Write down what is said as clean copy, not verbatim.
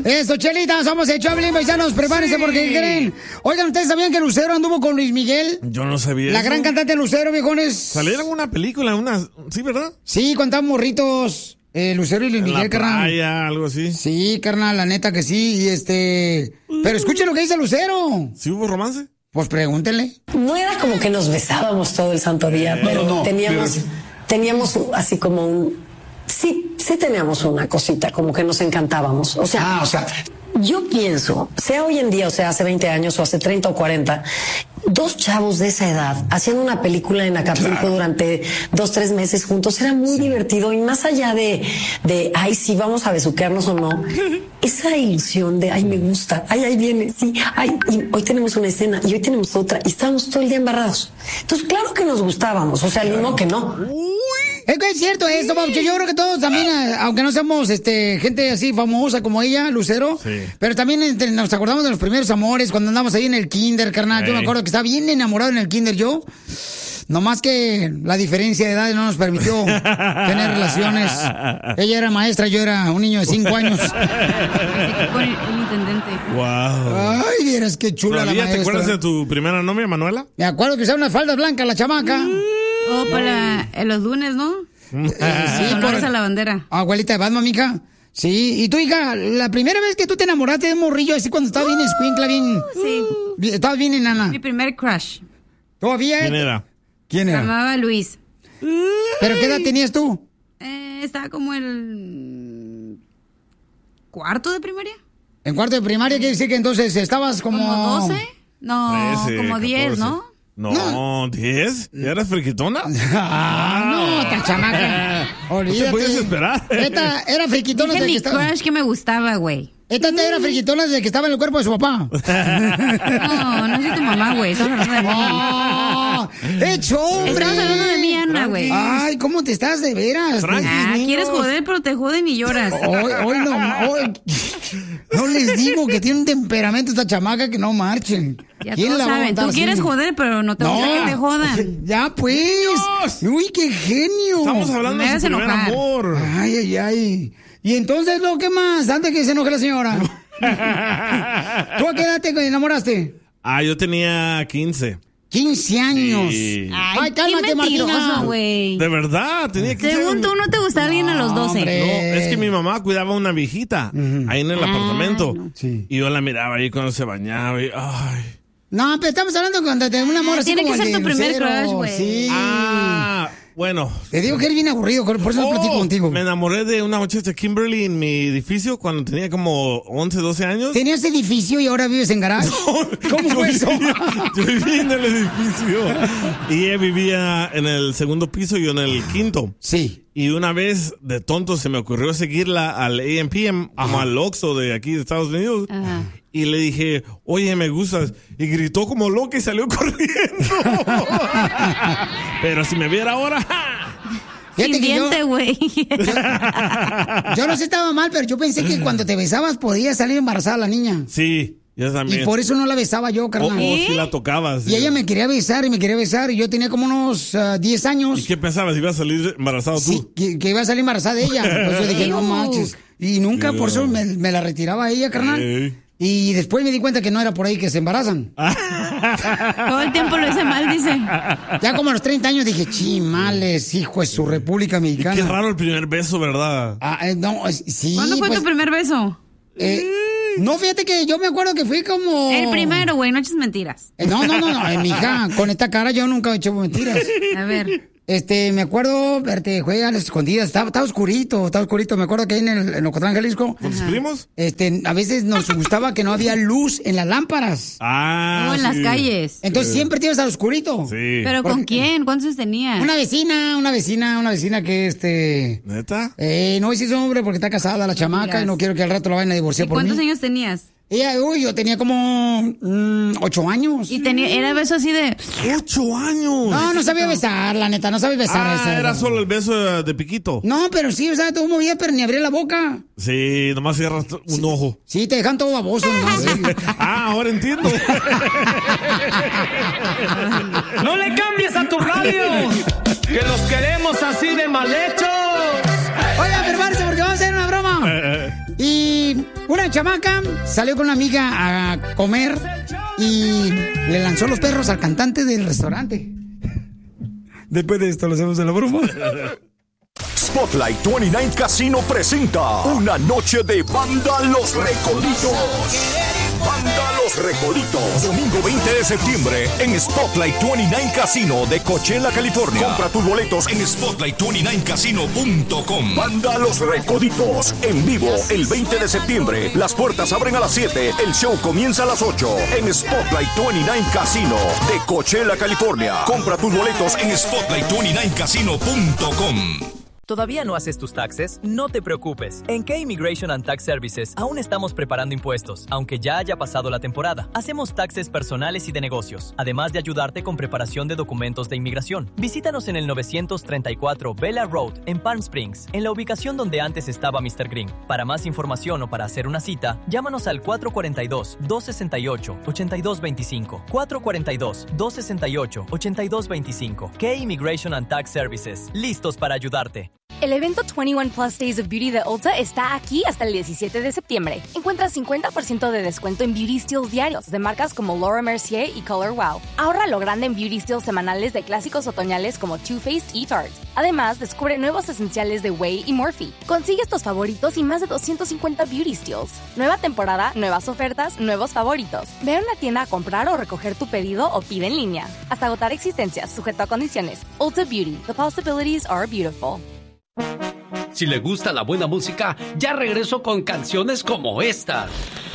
Eso, Chelita, somos el Choplin, paisanos, prepárense porque creen. Oigan, ¿ustedes sabían que Lucero anduvo con Luis Miguel? Yo no sabía La eso. gran cantante Lucero, viejones. Salieron una película, ¿sí, verdad? Sí, cuando estaban morritos, Lucero y Luis En Miguel, la carnal. playa, algo así. Sí, carnal, la neta que sí, Pero escuchen lo que dice Lucero. ¿Sí hubo romance? Pues pregúntenle. No era como que nos besábamos todo el santo día, pero teníamos así como un... Sí teníamos una cosita, como que nos encantábamos. O sea, yo pienso, sea hoy en día, o sea, hace 20 años o hace 30 o 40, dos chavos de esa edad haciendo una película en Acapulco durante 2-3 meses juntos, era muy divertido. Y más allá de, ay, sí, vamos a besuquearnos o no, esa ilusión de, ay, me gusta, ay, ahí viene, sí, ay, y hoy tenemos una escena y hoy tenemos otra y estábamos todo el día embarrados. Entonces, claro que nos gustábamos, o sea, no que no. Es que es cierto esto, Paucho. Yo creo que todos también, aunque no seamos gente así famosa como ella, Lucero, pero también nos acordamos de los primeros amores cuando andamos ahí en el kinder, carnal. Yo me acuerdo que estaba bien enamorado en el kinder yo. Nomás que la diferencia de edad no nos permitió tener relaciones. Ella era maestra, yo era un niño de 5 años. Con el intendente. Wow. Ay, vieras qué chula la maestra. ¿Te acuerdas de tu primera novia, Manuela? Me acuerdo que usaba unas faldas blancas, la chamaca. Oh, para los lunes, ¿no? Sí, honores a la bandera. Abuelita de Batman, mija. Sí, y tú, hija, la primera vez que tú te enamoraste de un morrillo, así cuando estabas bien escuincla, bien... Sí. Estabas bien enana. Mi primer crush. ¿Todavía? ¿Quién era? ¿Quién Se era? llamaba Luis. ¿Pero qué edad tenías tú? Estaba como el... ¿cuarto de primaria? ¿En cuarto de primaria quiere decir que entonces estabas como... ¿Como 12? No, 13, como 10, 14. ¿no? No, 10. ¿Ya eras friquitona? No, esta chamaca. Olvídate. No te puedes esperar. Esta era friquitona Dije desde que mi estaba... crush que me gustaba, güey. Esta era friquitona desde que estaba en el cuerpo de su papá. No soy tu mamá, güey. Estamos hablando de mí. ¡Oh! ¡Hecho, hombre! Estamos hablando de mí, Ana, güey. Ay, ¿cómo te estás de veras? Quieres joder, pero te joden y lloras. Hoy no les digo que tiene un temperamento esta chamaca que no marchen. Ya todos saben. Tú quieres joder, pero no te gusta que te jodan. Ya, pues. Dios. Uy, qué genio. Estamos hablando de su primer amor. Ay. Y entonces, ¿qué más? Antes que se enoje la señora. ¿Tú a qué edad te enamoraste? Yo tenía 15. 15 años. Sí. Ay, cálmate, Martina. Güey. De verdad, tenía 15 años. Según tú, no te gustaba alguien a los 12. Hombre. No, es que mi mamá cuidaba a una viejita ahí en el apartamento. No. Sí. Y yo la miraba ahí cuando se bañaba y, ay. No, pero estamos hablando cuando te un amor así Tiene como que el ser de tu primer Lucero. crush, güey. Sí. Bueno. Te digo que eres bien aburrido, por eso no platico contigo. Me enamoré de una muchacha Kimberly en mi edificio cuando tenía como 11, 12 años. ¿Tenías edificio y ahora vives en garage? ¿Cómo fue eso? Yo vivía en el edificio. Y ella vivía en el segundo piso y yo en el quinto. Sí. Y una vez, de tonto, se me ocurrió seguirla al AM/PM, como al Oxxo de aquí de Estados Unidos. Ajá. Y le dije, oye, me gustas. Y gritó como loca y salió corriendo. Pero si me viera ahora... Fíjate Sin que diente, güey. yo no sé, estaba mal, pero yo pensé que cuando te besabas podía salir embarazada la niña. Sí, yo también. Y por eso no la besaba yo, carnal. Si la tocabas. Y ella me quería besar y yo tenía como unos 10 años. ¿Y qué pensabas? ¿Ibas a salir embarazado tú? Sí, que iba a salir embarazada de ella. Entonces yo dije, no manches. Y nunca por eso me la retiraba ella, carnal. Ey. Y después me di cuenta que no era por ahí que se embarazan. Todo el tiempo lo hice mal, dice. Ya como a los 30 años dije, chimales, hijo de su República Mexicana. Qué raro el primer beso, ¿verdad? No, sí. ¿Cuándo fue pues, tu primer beso? No, fíjate que yo me acuerdo que fui como... El primero, güey, no eches mentiras. No, mija, con esta cara yo nunca he hecho mentiras. A ver. Me acuerdo, verte, juega a las escondidas, estaba oscurito, me acuerdo que ahí en Ocotlán, Jalisco. ¿Con tus primos? A veces nos gustaba que no había luz en las lámparas. No, en las calles. Entonces siempre te ibas al oscurito. Sí. ¿Pero con quién? ¿Cuántos años tenías? Una vecina que ¿Neta? no hice su nombre porque está casada la chamaca y no quiero que al rato la vayan a divorciar por mí. ¿Cuántos años tenías? Yo tenía como 8 años. Y era beso así de... 8 años. No sabía besar, la neta, no sabía besar a esa. Era solo el beso de piquito. No, pero sí, o sea, todo movía, pero ni abría la boca. Sí, nomás cierras un ojo. Sí, te dejan todo baboso. Ahora entiendo. ¡No le cambies a tu radio! ¡Que los queremos así de mal hechos! Oiga, prepárese porque vamos a hacer una broma. Y una chamaca salió con una amiga a comer y le lanzó los perros al cantante del restaurante. Después de esto, ¿lo hacemos de la broma? Spotlight 29 Casino presenta una noche de Banda Los Recoditos. Banda Los Recoditos. Domingo 20 de septiembre en Spotlight 29 Casino de Coachella, California. Compra tus boletos en spotlight29casino.com. Banda Los Recoditos. En vivo el 20 de septiembre. Las puertas abren a las 7. El show comienza a las 8. En Spotlight 29 Casino de Coachella, California. Compra tus boletos en spotlight29casino.com. ¿Todavía no haces tus taxes? No te preocupes. En K-Immigration and Tax Services aún estamos preparando impuestos, aunque ya haya pasado la temporada. Hacemos taxes personales y de negocios, además de ayudarte con preparación de documentos de inmigración. Visítanos en el 934 Bella Road, en Palm Springs, en la ubicación donde antes estaba Mr. Green. Para más información o para hacer una cita, llámanos al 442-268-8225. 442-268-8225. K-Immigration and Tax Services. Listos para ayudarte. El evento 21 Plus Days of Beauty de Ulta está aquí hasta el 17 de septiembre. Encuentra 50% de descuento en Beauty Steals diarios de marcas como Laura Mercier y Color Wow. Ahorra lo grande en Beauty Steals semanales de clásicos otoñales como Too Faced y Tarte. Además, descubre nuevos esenciales de Way y Morphe. Consigue estos favoritos y más de 250 Beauty Steals. Nueva temporada, nuevas ofertas, nuevos favoritos. Ve a una tienda a comprar o recoger tu pedido o pide en línea. Hasta agotar existencias, sujeto a condiciones. Ulta Beauty. The possibilities are beautiful. Si le gusta la buena música, ya regreso con canciones como esta.